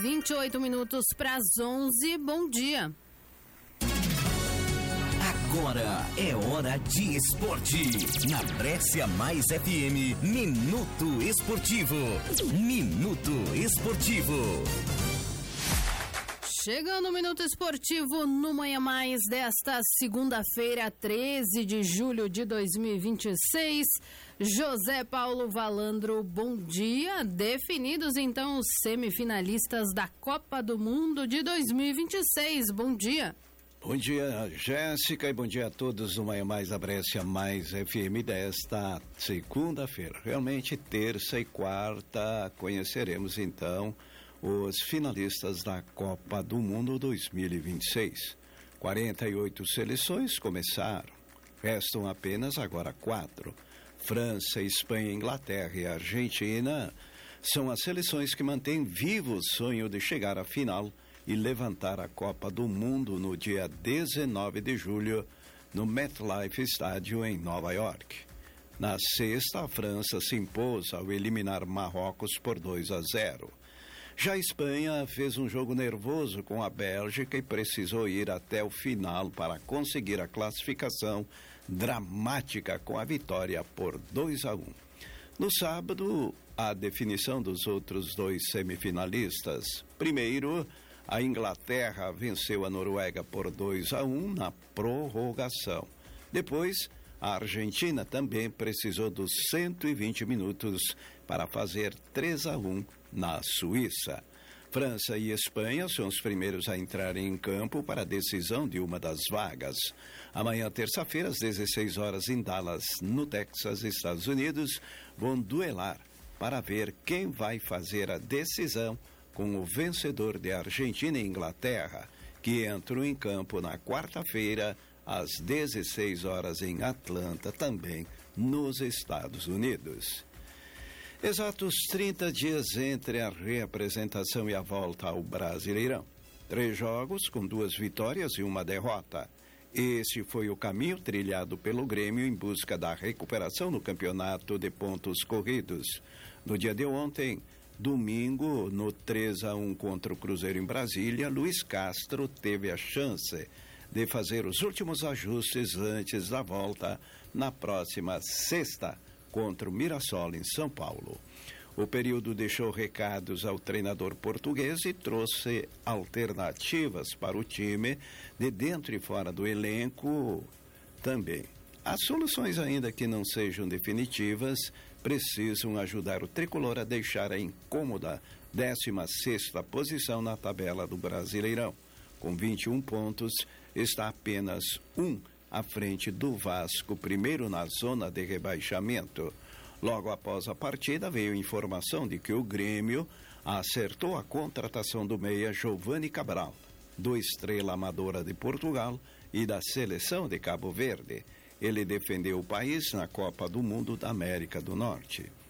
28 minutos para as 11. Bom dia. Agora é hora de esporte. Na Brescia Mais FM, Minuto Esportivo. Minuto Esportivo. Chegando o Minuto Esportivo no Manhã Mais desta segunda-feira, 13 de julho de 2026. José Paulo Valandro, bom dia. Definidos então os semifinalistas da Copa do Mundo de 2026. Bom dia. Bom dia, Jéssica, e bom dia a todos do Manhã Mais da Brescia Mais FM desta segunda-feira. Realmente, terça e quarta, conheceremos então os finalistas da Copa do Mundo 2026. 48 seleções começaram, restam apenas agora 4. França, Espanha, Inglaterra e Argentina são as seleções que mantêm vivo o sonho de chegar à final e levantar a Copa do Mundo no dia 19 de julho no MetLife Stadium em Nova York. Na sexta, a França se impôs ao eliminar Marrocos por 2-0. Já a Espanha fez um jogo nervoso com a Bélgica e precisou ir até o final para conseguir a classificação dramática com a vitória por 2-1. No sábado, a definição dos outros 2 semifinalistas. Primeiro, a Inglaterra venceu a Noruega por 2-1 na prorrogação. Depois, a Argentina também precisou dos 120 minutos para fazer 3-1 na Suíça. França e Espanha são os primeiros a entrarem em campo para a decisão de uma das vagas. Amanhã, terça-feira, às 16 horas em Dallas, no Texas, Estados Unidos, vão duelar para ver quem vai fazer a decisão com o vencedor de Argentina e Inglaterra, que entram em campo na quarta-feira, às 16 horas em Atlanta, também nos Estados Unidos. Exatos 30 dias entre a reapresentação e a volta ao Brasileirão. 3 jogos com 2 vitórias e 1 derrota. Este foi o caminho trilhado pelo Grêmio em busca da recuperação no campeonato de pontos corridos. No dia de ontem, domingo, no 3-1 contra o Cruzeiro em Brasília, Luiz Castro teve a chance de fazer os últimos ajustes antes da volta na próxima sexta contra o Mirassol em São Paulo. O período deixou recados ao treinador português e trouxe alternativas para o time de dentro e fora do elenco também. As soluções, ainda que não sejam definitivas, precisam ajudar o tricolor a deixar a incômoda 16ª posição na tabela do Brasileirão. Com 21 pontos, está apenas 1 à frente do Vasco, primeiro na zona de rebaixamento. Logo após a partida, veio informação de que o Grêmio acertou a contratação do meia Giovani Cabral, do Estrela Amadora de Portugal e da seleção de Cabo Verde. Ele defendeu o país na Copa do Mundo da América do Norte.